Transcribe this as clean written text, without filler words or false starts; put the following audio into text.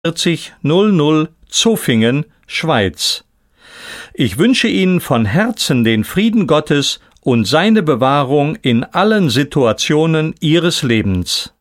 00 Zofingen, Schweiz. Ich wünsche Ihnen von Herzen den Frieden Gottes und seine Bewahrung in allen Situationen Ihres Lebens.